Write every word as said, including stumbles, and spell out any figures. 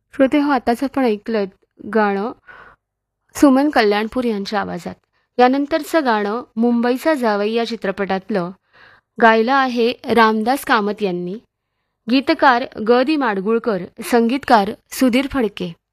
श्रोते हो, आताच आपण ऐकलं गाणं सुमन कल्याणपूर यांच्या आवाजात. यानंतरचं गाणं मुंबईचा जावई या चित्रपटातलं गायलं आहे रामदास कामत यांनी. गीतकार ग. दी माडगुळकर, संगीतकार सुधीर फडके.